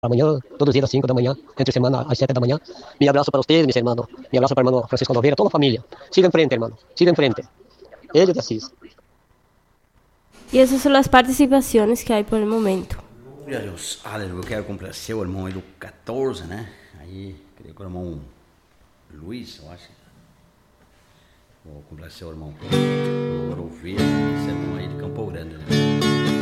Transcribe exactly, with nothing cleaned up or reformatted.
Amanhã, todos os dias às cinco da manhã, entre semana às sete da manhã. Mi abraço para vocês, mis hermanos. Mi abraço para o hermano Francisco Noveira, toda a família. Siga em frente, hermano. Siga em frente. Ellos de Asís. Y esas son las participaciones que hay por el momento. Glória a Deus, aleluia. Eu quero complacer o irmão aí do catorze, né? Aí, creio que o irmão Luiz, eu acho. Vou complacer o irmão. Vou ouvir esse irmão aí de Campo Grande, né?